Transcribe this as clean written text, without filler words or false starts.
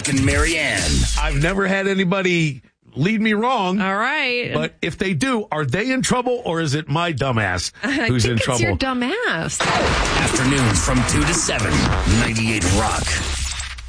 Brooke and Marianne. I've never had anybody lead me wrong. All right. But if they do, are they in trouble or is it my dumbass who's in trouble? It's your dumbass. Afternoons from 2 to 7, 98 Rock.